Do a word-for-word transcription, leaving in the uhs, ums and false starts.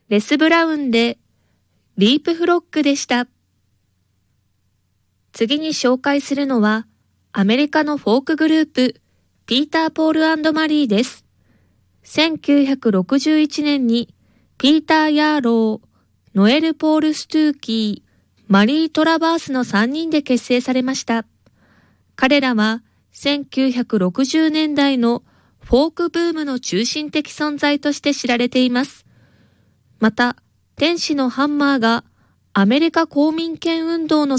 レス・ブラウンでリープフロッグでした。次に紹介するのはアメリカのフォークグループピーター・ポール&マリーです。せんきゅうひゃくろくじゅういちねんにピーター・ヤーロー、ノエル・ポール・ストゥーキー、マリー・トラバースのさんにんで結成されました。彼らはせんきゅうひゃくろくじゅうねんだいのフォークブームの中心的存在として知られています。また、天使のハンマーがアメリカ公民権運動の